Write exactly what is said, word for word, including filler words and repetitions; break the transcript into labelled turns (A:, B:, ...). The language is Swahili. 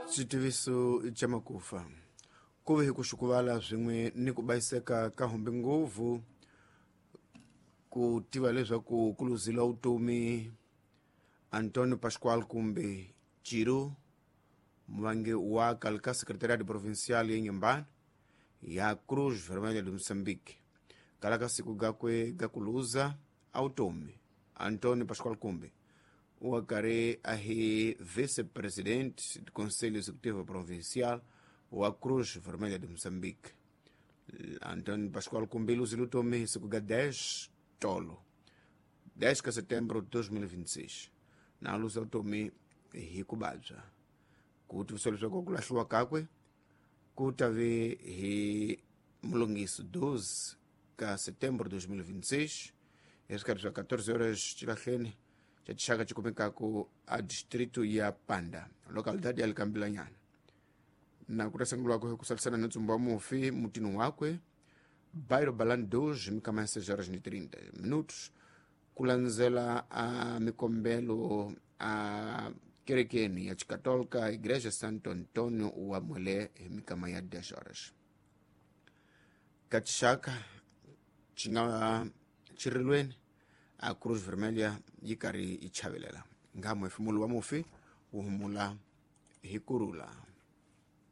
A: Xitiviso cha makufa kuve kuxukuvala swin'we ni ku bayiseka ka humbi ngopfu ku tiva leswaku ku luzile vutomi Antônio Pascoal Kumbe Ciro, muvangi wa kalka secretariado provincial ya Nhambane ya Cruz Vermelha de Moçambique kalaka siku gakwe gakuluza automi Antônio Pascoal Kumbe wakare ahi vice-presidente do Conselho Executivo Provincial wa Cruz Vermelha de Moçambique. Antônio Pascoal Kumbe luzile automi siku ga dez tolo dez de setembro de dois mil e vinte e seis na luz automi hi kubadza kuti visoliswa kokulahlwa kakwe kutave hi mulungiso doze de setembro de dois mil e vinte e seis esikati swa quatorze horas chilahleni cha chixaka chikumekako a distrito ya Panda, localidade ya Likambilanyana, na kutasangulwako kusalisana na ntsumbo wa mufi mutino wakwe bairro Balani dois mikama ya seis horas e trinta minutos kulanzela a mikombelo a kerekeni ya chikatolika Igreja Santo Antônio wa Mwele mikama ya dez horas kachishaka chinga chirilweni a Cruz Vermelha yikari ichavelela ngamwe fumulu wa mufi uhumula hikurula.